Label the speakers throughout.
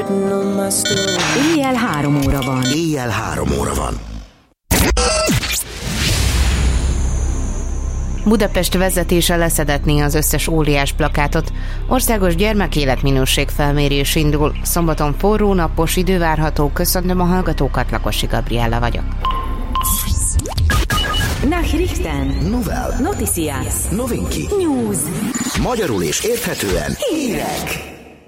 Speaker 1: Éjjel 3 óra van.
Speaker 2: Éjjel 3 óra van.
Speaker 3: Budapest vezetése leszedetné az összes óriás plakátot. Országos gyermekéletminőség felmérés indul. Szombaton forró, napos idő várható. Köszöntöm a hallgatókat, Lakosi Gabriella vagyok.
Speaker 1: Nachrichten.
Speaker 2: Novel.
Speaker 1: Noticias.
Speaker 2: Novinki.
Speaker 1: News.
Speaker 2: Magyarul és érthetően.
Speaker 1: Hírek.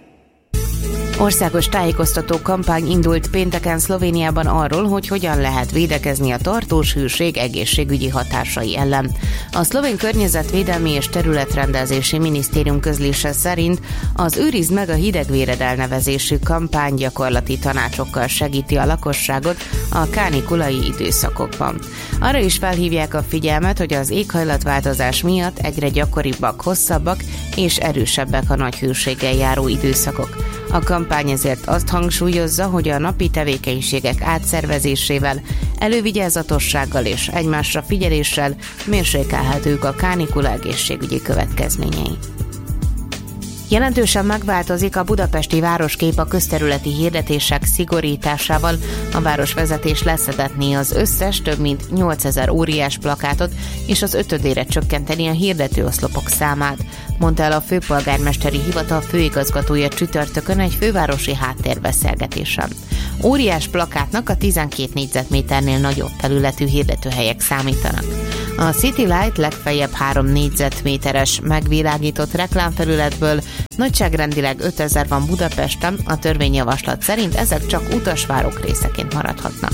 Speaker 3: Országos tájékoztató kampány indult pénteken Szlovéniában arról, hogy hogyan lehet védekezni a tartós hőség egészségügyi hatásai ellen. A szlovén környezetvédelmi és területrendezési minisztérium közlése szerint az Őrizd meg a hidegvéred elnevezésű kampány gyakorlati tanácsokkal segíti a lakosságot a kánikulai időszakokban. Arra is felhívják a figyelmet, hogy az éghajlatváltozás miatt egyre gyakoribbak, hosszabbak és erősebbek a nagy hőséggel járó időszakok. A kampány ezért azt hangsúlyozza, hogy a napi tevékenységek átszervezésével, elővigyázatossággal és egymásra figyeléssel mérsékelhetők a kánikula egészségügyi következményei. Jelentősen megváltozik a budapesti városkép a közterületi hirdetések szigorításával. A városvezetés leszedetné az összes több mint 8000 óriás plakátot, és az 5-ére csökkenteni a hirdetőoszlopok számát, mondta el a főpolgármesteri hivatal főigazgatója csütörtökön egy fővárosi háttérbeszélgetésen. Óriás plakátnak a 12 négyzetméternél nagyobb felületű hirdetőhelyek számítanak. A City Light legfeljebb 3 négyzetméteres megvilágított reklámfelületből nagyságrendileg 5000 van Budapesten, a törvényjavaslat szerint ezek csak utasvárok részeként maradhatnak.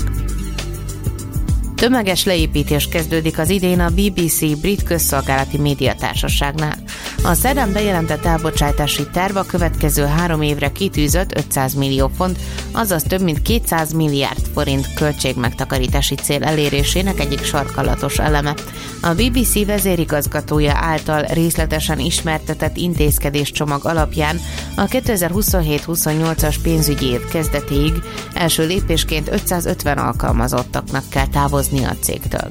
Speaker 3: Tömeges leépítés kezdődik az idén a BBC brit közszolgálati médiatársaságnál. A szerdán bejelentett elbocsátási terv a következő 3 évre kitűzött 500 millió font, azaz több mint 200 milliárd forint költségmegtakarítási cél elérésének egyik sarkalatos eleme. A BBC vezérigazgatója által részletesen ismertetett intézkedéscsomag alapján a 2027-28-as pénzügyi év kezdetéig első lépésként 550 alkalmazottaknak kell távozni a cégtől.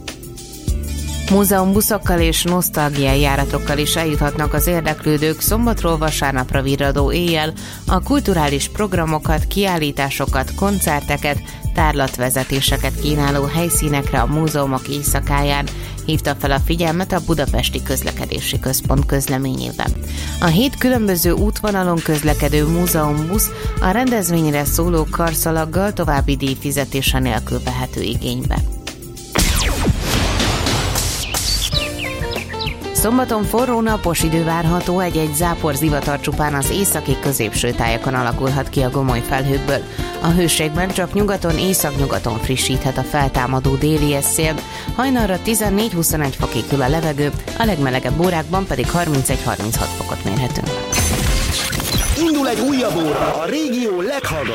Speaker 3: Múzeumbuszokkal és nosztalgiai járatokkal is eljuthatnak az érdeklődők szombatról vasárnapra virradó éjjel a kulturális programokat, kiállításokat, koncerteket, tárlatvezetéseket kínáló helyszínekre a múzeumok éjszakáján, hívta fel a figyelmet a Budapesti Közlekedési Központ közleményében. A 7 különböző útvonalon közlekedő múzeumbusz a rendezvényre szóló karszalaggal további díjfizetése nélkül vehető igénybe. Szombaton forró, napos idő várható, egy-egy záporzivatar csupán az északi középső tájakon alakulhat ki a gomoly felhőkből. A hőségben csak nyugaton, északnyugaton frissíthet a feltámadó déli szél, hajnalra 14-21 fokig hűl a levegő, a legmelegebb órákban pedig 31-36 fokot mérhetünk.
Speaker 2: Indul egy újabb óra a régió leghallgatottabb